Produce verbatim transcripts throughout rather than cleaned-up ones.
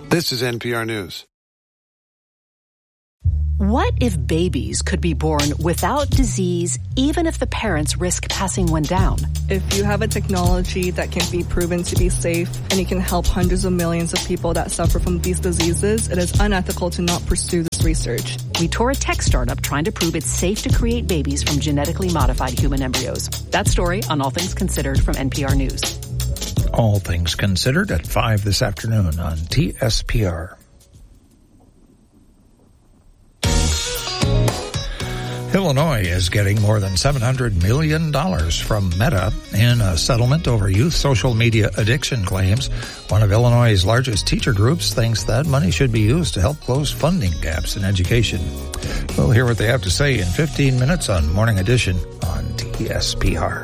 This is N P R News. What if babies could be born without disease, even if the parents risk passing one down? If you have a technology that can be proven to be safe and you can help hundreds of millions of people that suffer from these diseases, it is unethical to not pursue this research. We tour a tech startup trying to prove it's safe to create babies from genetically modified human embryos. That story on All Things Considered from N P R News. All Things Considered at five this afternoon on T S P R. Illinois is getting more than seven hundred million dollars from Meta in a settlement over youth social media addiction claims. One of Illinois' largest teacher groups thinks that money should be used to help close funding gaps in education. We'll hear what they have to say in fifteen minutes on Morning Edition on T S P R.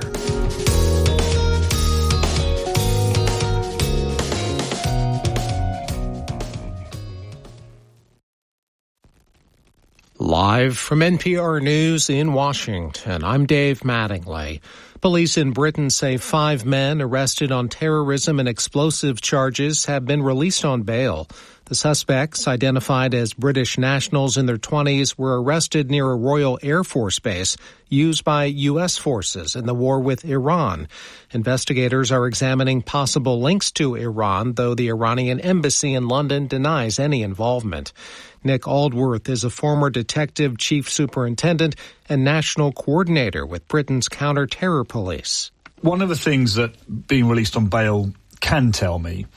Live from N P R News in Washington, I'm Dave Mattingly. Police in Britain say five men arrested on terrorism and explosive charges have been released on bail. The suspects, identified as British nationals in their twenties, were arrested near a Royal Air Force base used by U S forces in the war with Iran. Investigators are examining possible links to Iran, though the Iranian embassy in London denies any involvement. Nick Aldworth is a former detective chief superintendent and national coordinator with Britain's counter-terror police. One of the things that being released on bail can tell me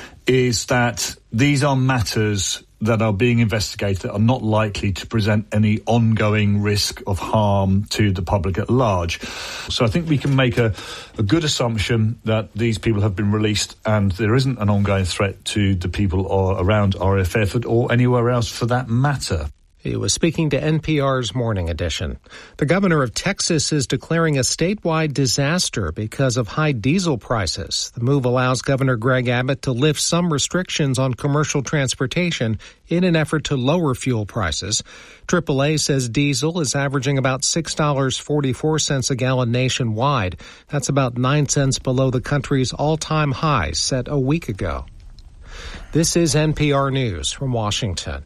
is that these are matters that are being investigated that are not likely to present any ongoing risk of harm to the public at large. So I think we can make a, a good assumption that these people have been released and there isn't an ongoing threat to the people or around R A F F or anywhere else for that matter. He was speaking to N P R's Morning Edition. The governor of Texas is declaring a statewide disaster because of high diesel prices. The move allows Governor Greg Abbott to lift some restrictions on commercial transportation in an effort to lower fuel prices. triple A says diesel is averaging about six dollars and forty-four cents a gallon nationwide. That's about nine cents below the country's all-time high set a week ago. This is N P R News from Washington.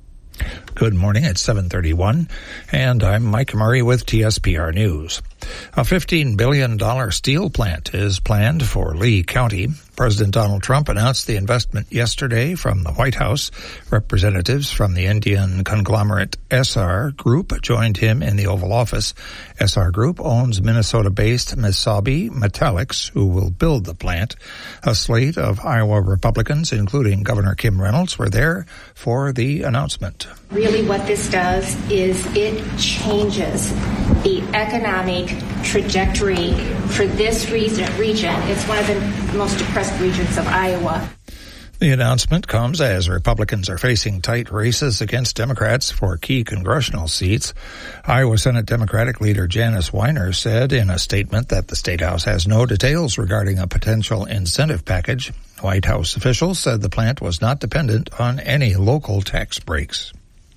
Good morning. It's seven thirty-one, and I'm Mike Murray with T S P R News. A fifteen billion dollars steel plant is planned for Lee County. President Donald Trump announced the investment yesterday from the White House. Representatives from the Indian conglomerate S R Group joined him in the Oval Office. S R Group owns Minnesota-based Mesabi Metallics, who will build the plant. A slate of Iowa Republicans, including Governor Kim Reynolds, were there for the announcement. Really what this does is it changes the economic trajectory for this region. It's one of the most depressed regions of Iowa. The announcement comes as Republicans are facing tight races against Democrats for key congressional seats. Iowa Senate Democratic leader Janice Weiner said in a statement that the State House has no details regarding a potential incentive package. White House officials said the plant was not dependent on any local tax breaks.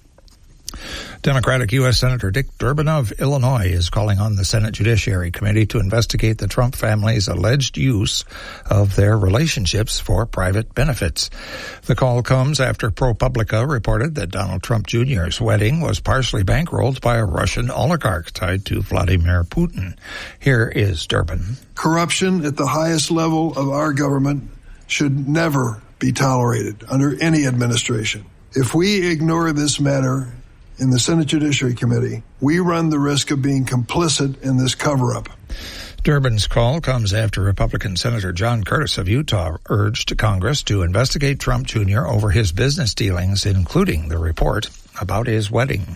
Democratic U S Senator Dick Durbin of Illinois is calling on the Senate Judiciary Committee to investigate the Trump family's alleged use of their relationships for private benefits. The call comes after ProPublica reported that Donald Trump Junior's wedding was partially bankrolled by a Russian oligarch tied to Vladimir Putin. Here is Durbin. Corruption at the highest level of our government should never be tolerated under any administration. If we ignore this matter in the Senate Judiciary Committee, we run the risk of being complicit in this cover-up. Durbin's call comes after Republican Senator John Curtis of Utah urged Congress to investigate Trump Junior over his business dealings, including the report about his wedding.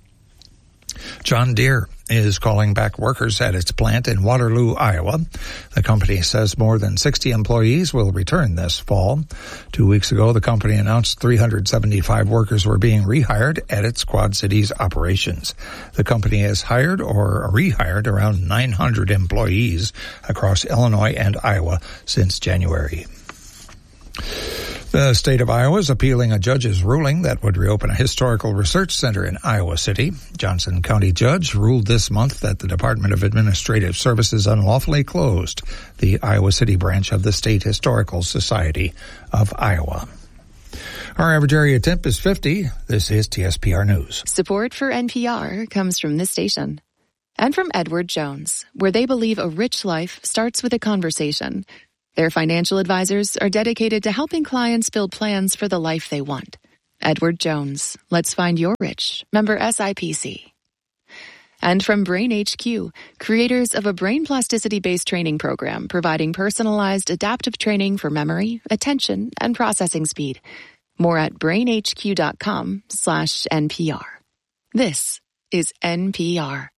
John Deere is calling back workers at its plant in Waterloo, Iowa. The company says more than sixty employees will return this fall. Two weeks ago, the company announced three hundred seventy-five workers were being rehired at its Quad Cities operations. The company has hired or rehired around nine hundred employees across Illinois and Iowa since January. The state of Iowa is appealing a judge's ruling that would reopen a historical research center in Iowa City. Johnson County judge ruled this month that the Department of Administrative Services unlawfully closed the Iowa City branch of the State Historical Society of Iowa. Our average area temp is fifty. This is T S P R News. Support for N P R comes from this station. And from Edward Jones, where they believe a rich life starts with a conversation. Their financial advisors are dedicated to helping clients build plans for the life they want. Edward Jones, let's find your rich. Member S I P C. And from Brain H Q, creators of a brain plasticity-based training program providing personalized adaptive training for memory, attention, and processing speed. More at brainhq.com slash NPR. This is N P R.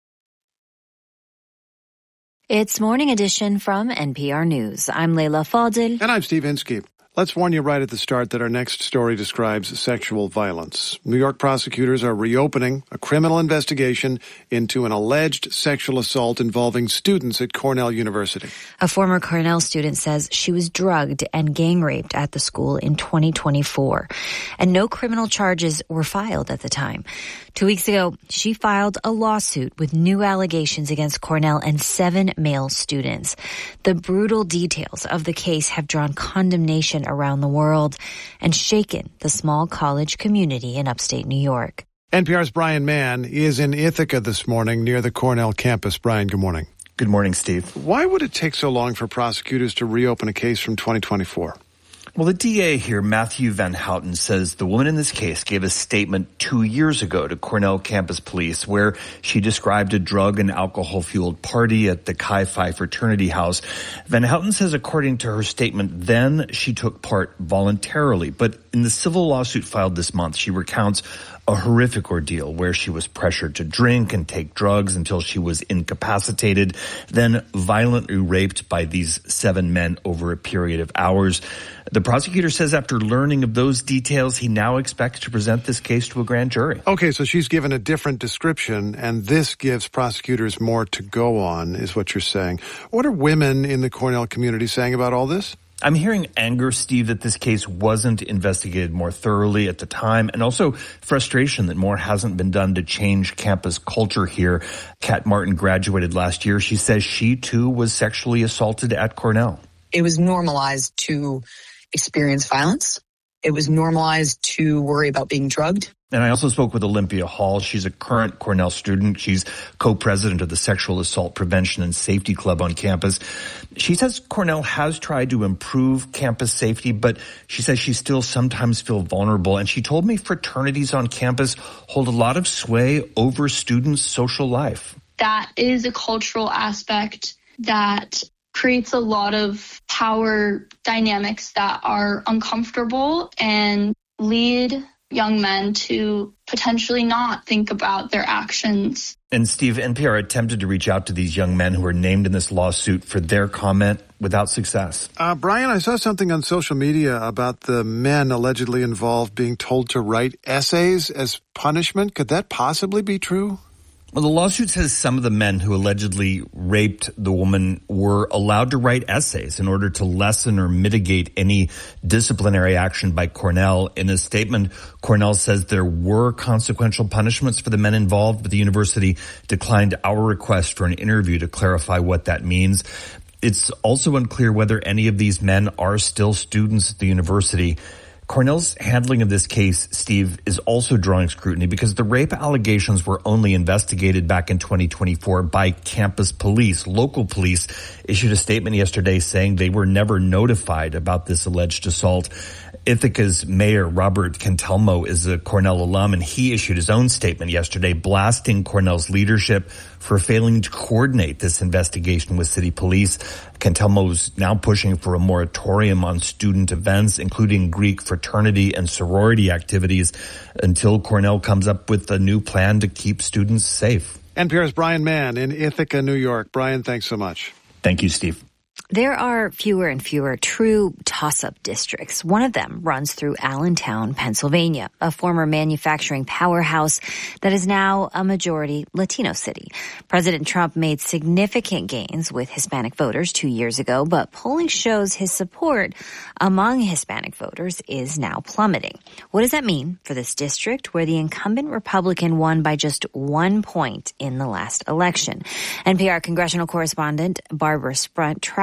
It's Morning Edition from N P R News. I'm Leila Fadil. And I'm Steve Inskeep. Let's warn you right at the start that our next story describes sexual violence. New York prosecutors are reopening a criminal investigation into an alleged sexual assault involving students at Cornell University. A former Cornell student says she was drugged and gang raped at the school in twenty twenty-four, and no criminal charges were filed at the time. Two weeks ago, she filed a lawsuit with new allegations against Cornell and seven male students. The brutal details of the case have drawn condemnation around the world and shaken the small college community in upstate New York. N P R's Brian Mann is in Ithaca this morning near the Cornell campus. Brian, good morning. Good morning, Steve. Why would it take so long for prosecutors to reopen a case from twenty twenty-four? Well, the D A here, Matthew Van Houten, says the woman in this case gave a statement two years ago to Cornell campus police where she described a drug and alcohol-fueled party at the Chi Phi fraternity house. Van Houten says according to her statement then, she took part voluntarily. But in the civil lawsuit filed this month, she recounts a horrific ordeal where she was pressured to drink and take drugs until she was incapacitated, then violently raped by these seven men over a period of hours. The prosecutor says after learning of those details, he now expects to present this case to a grand jury. Okay, so she's given a different description, and this gives prosecutors more to go on, is what you're saying. What are women in the Cornell community saying about all this? I'm hearing anger, Steve, that this case wasn't investigated more thoroughly at the time, and also frustration that more hasn't been done to change campus culture here. Kat Martin graduated last year. She says she, too, was sexually assaulted at Cornell. It was normalized to experience violence. It was normalized to worry about being drugged. And I also spoke with Olympia Hall. She's a current Cornell student. She's co-president of the Sexual Assault Prevention and Safety Club on campus. She says Cornell has tried to improve campus safety, but she says she still sometimes feels vulnerable. And she told me fraternities on campus hold a lot of sway over students' social life. That is a cultural aspect that creates a lot of power dynamics that are uncomfortable and lead young men to potentially not think about their actions. And Steve, N P R attempted to reach out to these young men who were named in this lawsuit for their comment without success. Uh, Brian, I saw something on social media about the men allegedly involved being told to write essays as punishment. Could that possibly be true? Well, the lawsuit says some of the men who allegedly raped the woman were allowed to write essays in order to lessen or mitigate any disciplinary action by Cornell. In a statement, Cornell says there were consequential punishments for the men involved, but the university declined our request for an interview to clarify what that means. It's also unclear whether any of these men are still students at the university. Cornell's handling of this case, Steve, is also drawing scrutiny because the rape allegations were only investigated back in twenty twenty-four by campus police. Local police issued a statement yesterday saying they were never notified about this alleged assault. Ithaca's mayor, Robert Cantelmo, is a Cornell alum, and he issued his own statement yesterday blasting Cornell's leadership for failing to coordinate this investigation with city police. Cantelmo's now pushing for a moratorium on student events, including Greek fraternity and sorority activities, until Cornell comes up with a new plan to keep students safe. N P R's Brian Mann in Ithaca, New York. Brian, thanks so much. Thank you, Steve. There are fewer and fewer true toss-up districts. One of them runs through Allentown, Pennsylvania, a former manufacturing powerhouse that is now a majority Latino city. President Trump made significant gains with Hispanic voters two years ago, but polling shows his support among Hispanic voters is now plummeting. What does that mean for this district where the incumbent Republican won by just one point in the last election? N P R congressional correspondent Barbara Sprunt traveled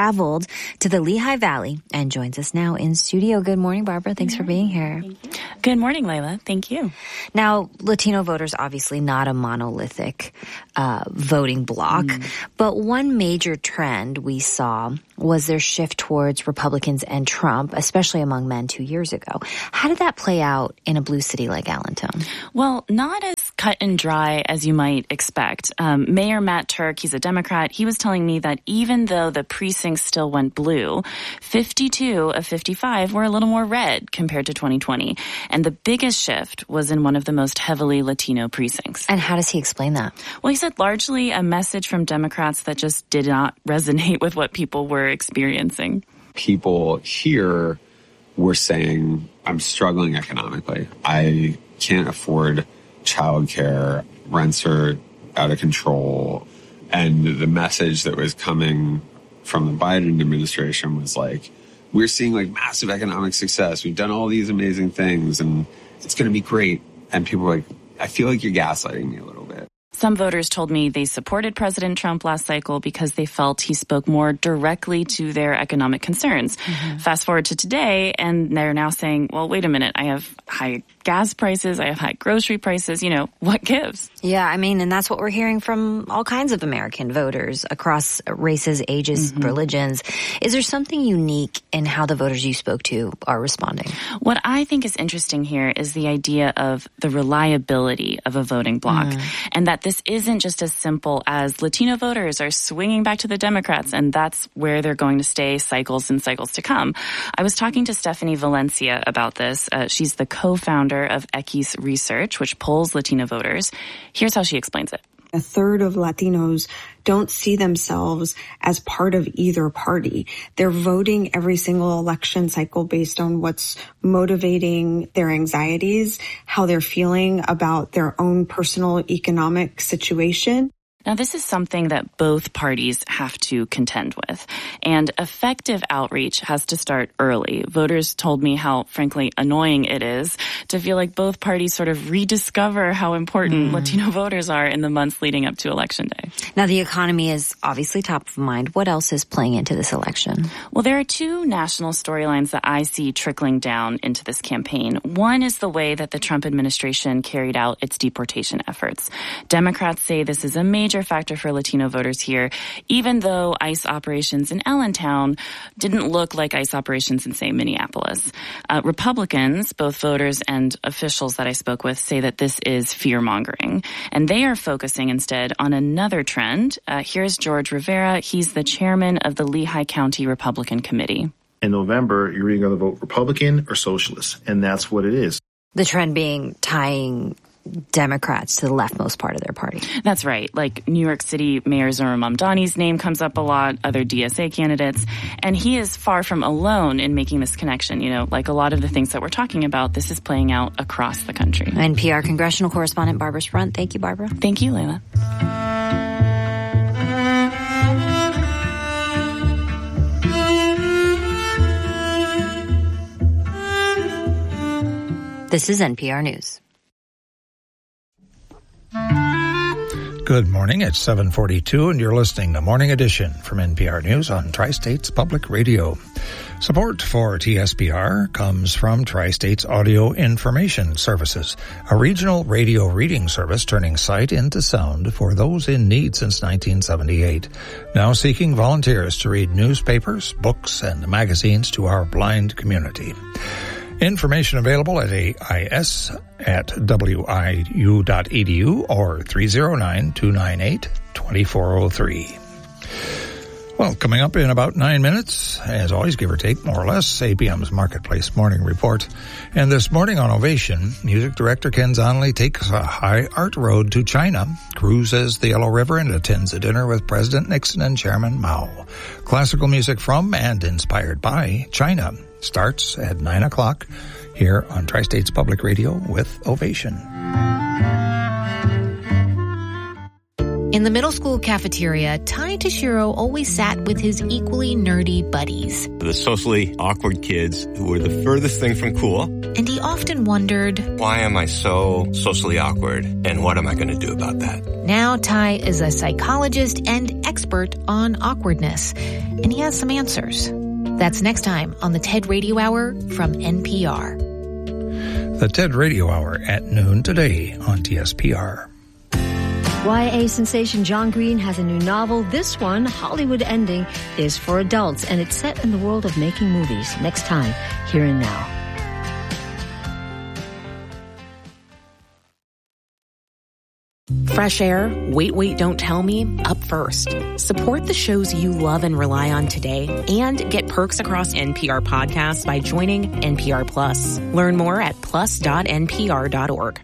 traveled to the Lehigh Valley and joins us now in studio. Good morning, Barbara. Thanks for being here. Thank you. Good morning, Layla. Thank you. Now, Latino voters obviously not a monolithic uh, voting bloc, mm. but one major trend we saw was their shift towards Republicans and Trump, especially among men two years ago. How did that play out in a blue city like Allentown? Well, not as cut and dry as you might expect. Um, Mayor Matt Turk, he's a Democrat, he was telling me that even though the precincts still went blue, fifty-two of fifty-five were a little more red compared to twenty twenty. And the biggest shift was in one of the most heavily Latino precincts. And how does he explain that? Well, he said largely a message from Democrats that just did not resonate with what people were experiencing. People here were saying, I'm struggling economically. I can't afford childcare. Rents are out of control. And the message that was coming from the Biden administration was like, we're seeing like massive economic success. We've done all these amazing things and it's going to be great. And people were like, I feel like you're gaslighting me a little bit. Some voters told me they supported President Trump last cycle because they felt he spoke more directly to their economic concerns. Mm-hmm. Fast forward to today, and they're now saying, well, wait a minute, I have high gas prices, I have high grocery prices, you know, what gives? Yeah, I mean, and that's what we're hearing from all kinds of American voters across races, ages, mm-hmm. religions. Is there something unique in how the voters you spoke to are responding? What I think is interesting here is the idea of the reliability of a voting bloc, mm. and that this isn't just as simple as Latino voters are swinging back to the Democrats, and that's where they're going to stay cycles and cycles to come. I was talking to Stephanie Valencia about this. Uh, she's the co-founder of Equis Research, which polls Latino voters. Here's how she explains it. A third of Latinos don't see themselves as part of either party. They're voting every single election cycle based on what's motivating their anxieties, how they're feeling about their own personal economic situation. Now, this is something that both parties have to contend with, and effective outreach has to start early. Voters told me how, frankly, annoying it is to feel like both parties sort of rediscover how important mm. Latino voters are in the months leading up to Election Day. Now, the economy is obviously top of mind. What else is playing into this election? Well, there are two national storylines that I see trickling down into this campaign. One is the way that the Trump administration carried out its deportation efforts. Democrats say this is a major factor for Latino voters here, even though ICE operations in Allentown didn't look like ICE operations in, say, Minneapolis. Uh, Republicans, both voters and officials that I spoke with, say that this is fear-mongering, and they are focusing instead on another trend. Uh, here's George Rivera. He's the chairman of the Lehigh County Republican Committee. In November, you're either going to vote Republican or Socialist, and that's what it is. The trend being tying Democrats to the leftmost part of their party. That's right. Like New York City Mayor Zohran Mamdani's name comes up a lot, other D S A candidates, and he is far from alone in making this connection. You know, like a lot of the things that we're talking about, this is playing out across the country. N P R congressional correspondent Barbara Sprunt. Thank you, Barbara. Thank you, Layla. This is N P R News. Good morning. It's seven forty-two, and you're listening to Morning Edition from N P R News on Tri-States Public Radio. Support for T S P R comes from Tri-States Audio Information Services, a regional radio reading service turning sight into sound for those in need since nineteen seventy-eight. Now seeking volunteers to read newspapers, books, and magazines to our blind community. Information available at A I S at W I U dot E D U or three oh nine, two nine eight, two four oh three. Well, coming up in about nine minutes, as always, give or take, more or less, A P M's Marketplace Morning Report. And this morning on Ovation, music director Ken Zonley takes a high art road to China, cruises the Yellow River, and attends a dinner with President Nixon and Chairman Mao. Classical music from and inspired by China starts at nine o'clock here on Tri-States Public Radio with Ovation. In the middle school cafeteria, Ty Tashiro always sat with his equally nerdy buddies. The socially awkward kids who were the furthest thing from cool. And he often wondered, why am I so socially awkward, and what am I going to do about that? Now Ty is a psychologist and expert on awkwardness, and he has some answers. That's next time on the TED Radio Hour from N P R. The TED Radio Hour at noon today on T S P R. Y A sensation John Green has a new novel. This one, Hollywood Ending, is for adults, and it's set in the world of making movies. Next time, Here and Now. Fresh Air, Wait, Wait, Don't Tell Me, up first. Support the shows you love and rely on today and get perks across N P R podcasts by joining N P R Plus. Learn more at plus dot n p r dot org.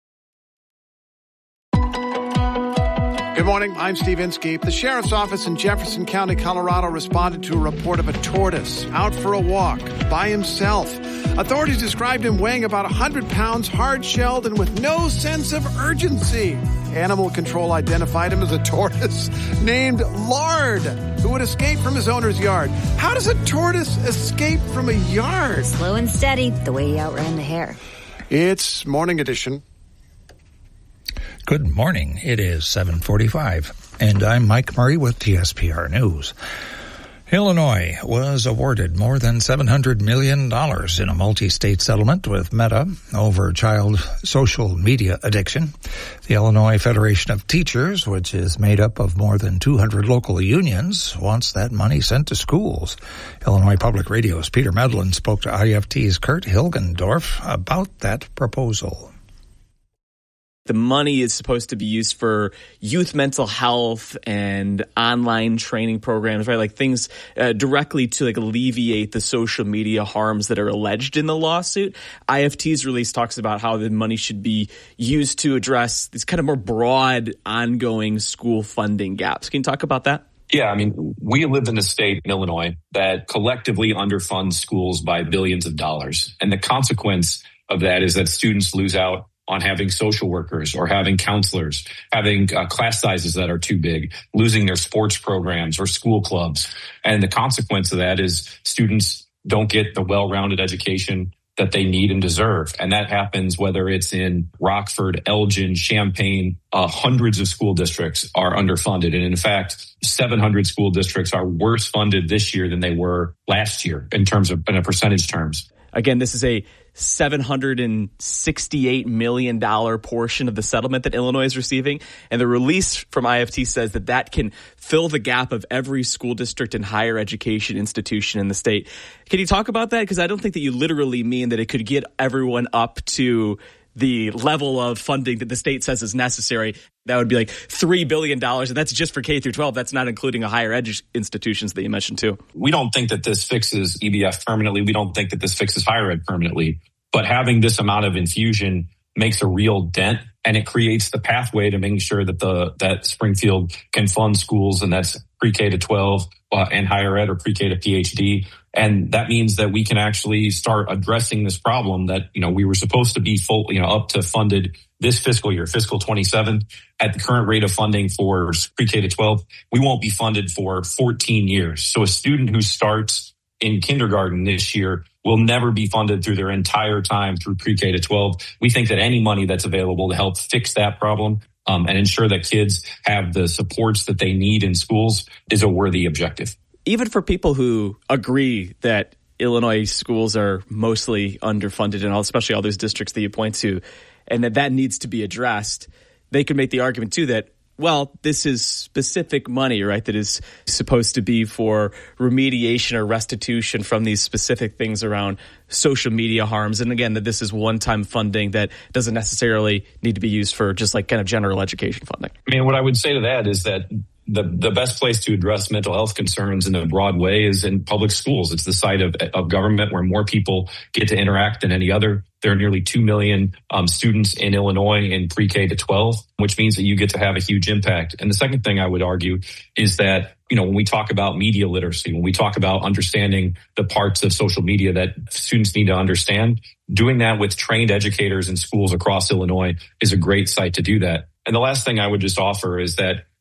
Good morning, I'm Steve Inskeep. The sheriff's office in Jefferson County, Colorado responded to a report of a tortoise out for a walk by himself. Authorities described him weighing about one hundred pounds, hard-shelled, and with no sense of urgency. Animal control identified him as a tortoise named Lard, who would escape from his owner's yard. How does a tortoise escape from a yard? Slow and steady, the way he outran the hare. It's Morning Edition. Good morning. It is seven forty-five, and I'm Mike Murray with T S P R News. Illinois was awarded more than seven hundred million dollars in a multi-state settlement with Meta over child social media addiction. The Illinois Federation of Teachers, which is made up of more than two hundred local unions, wants that money sent to schools. Illinois Public Radio's Peter Medlin spoke to I F T's Kurt Hilgendorf about that proposal. The money is supposed to be used for youth mental health and online training programs, right? Like things uh, directly to like alleviate the social media harms that are alleged in the lawsuit. I F T's release talks about how the money should be used to address these kind of more broad, ongoing school funding gaps. Can you talk about that? Yeah, I mean, we live in a state in Illinois that collectively underfunds schools by billions of dollars. And the consequence of that is that students lose out on having social workers or having counselors, having uh, class sizes that are too big, losing their sports programs or school clubs. And the consequence of that is students don't get the well-rounded education that they need and deserve. And that happens whether it's in Rockford, Elgin, Champaign, uh, hundreds of school districts are underfunded. And in fact, seven hundred school districts are worse funded this year than they were last year in terms of, in percentage terms. Again, this is a seven hundred sixty-eight million dollars portion of the settlement that Illinois is receiving. And the release from I F T says that that can fill the gap of every school district and higher education institution in the state. Can you talk about that? Because I don't think that you literally mean that it could get everyone up to the level of funding that the state says is necessary. That would be like three billion dollars, and that's just for K through twelve. That's not including the higher ed institutions that you mentioned too. We don't think that this fixes E B F permanently. We don't think that this fixes higher ed permanently. But having this amount of infusion makes a real dent, and it creates the pathway to making sure that the that Springfield can fund schools, and that's pre-K to twelve uh, and higher ed or pre-K to P H D. And that means that we can actually start addressing this problem that, you know, we were supposed to be full, you know, up to funded this fiscal year, fiscal twenty-seven, at the current rate of funding for pre-K to twelve. We won't be funded for fourteen years. So a student who starts in kindergarten this year will never be funded through their entire time through pre-K to twelve. We think that any money that's available to help fix that problem um, and ensure that kids have the supports that they need in schools is a worthy objective. Even for people who agree that Illinois schools are mostly underfunded, and especially all those districts that you point to, and that that needs to be addressed, they could make the argument too that, well, this is specific money, right, that is supposed to be for remediation or restitution from these specific things around social media harms. And again, that this is one-time funding that doesn't necessarily need to be used for just like kind of general education funding. I mean, what I would say to that is that the the best place to address mental health concerns in a broad way is in public schools. It's the site of, of government where more people get to interact than any other. There are nearly two million um, students in Illinois in pre-K to twelve, which means that you get to have a huge impact. And the second thing I would argue is that, you know, when we talk about media literacy, when we talk about understanding the parts of social media that students need to understand, doing that with trained educators in schools across Illinois is a great site to do that. And the last thing I would just offer is that,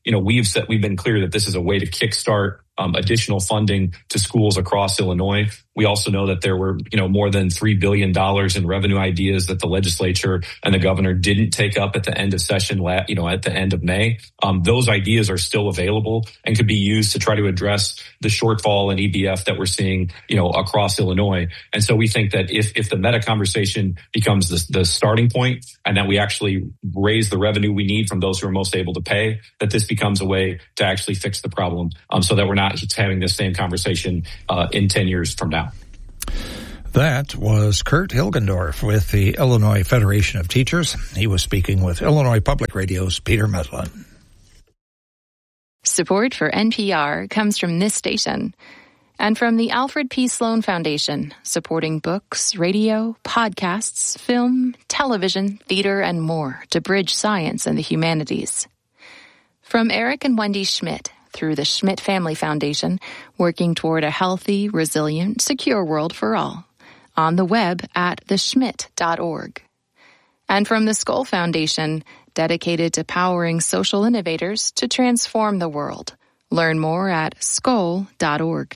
you know, we've said, we've been clear that this is a way to kickstart um, additional funding to schools across Illinois. We also know that there were, you know, more than three billion dollars in revenue ideas that the legislature and the governor didn't take up at the end of session, you know, at the end of May. Um, those ideas are still available and could be used to try to address the shortfall in E B F that we're seeing, you know, across Illinois. And so we think that if, if the meta conversation becomes the, the starting point and that we actually raise the revenue we need from those who are most able to pay, that this becomes a way to actually fix the problem, um, so that we're not having this same conversation uh, in ten years from now. That was Kurt Hilgendorf with the Illinois Federation of Teachers. He was speaking with Illinois Public Radio's Peter Medlin. Support for N P R comes from this station and from the Alfred P. Sloan Foundation, supporting books, radio, podcasts, film, television, theater, and more to bridge science and the humanities. From Eric and Wendy Schmidt, through the Schmidt Family Foundation, working toward a healthy, resilient, secure world for all. On the web at the schmidt dot org. And from the Skoll Foundation, dedicated to powering social innovators to transform the world. Learn more at skoll dot org.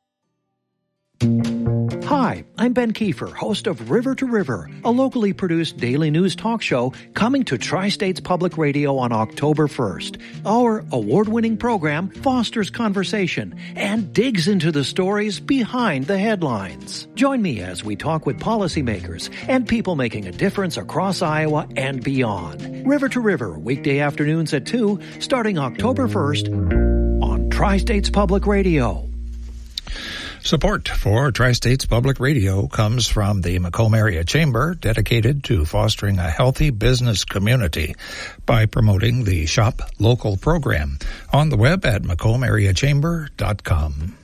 Hi, I'm Ben Kiefer, host of River to River, a locally produced daily news talk show coming to Tri-States Public Radio on October first. Our award-winning program fosters conversation and digs into the stories behind the headlines. Join me as we talk with policymakers and people making a difference across Iowa and beyond. River to River, weekday afternoons at two, starting October first on Tri-States Public Radio. Support for Tri-States Public Radio comes from the Macomb Area Chamber, dedicated to fostering a healthy business community by promoting the Shop Local program on the web at macomb area chamber dot com.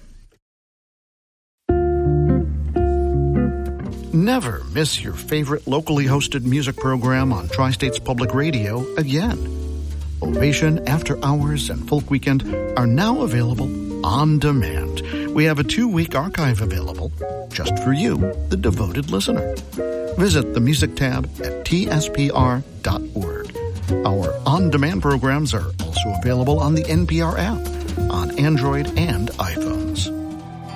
Never miss your favorite locally hosted music program on Tri-States Public Radio again. Ovation, After Hours, and Folk Weekend are now available on demand. We have a two-week archive available just for you, the devoted listener. Visit the music tab at T S P R dot org. Our on-demand programs are also available on the N P R app, on Android and iPhones.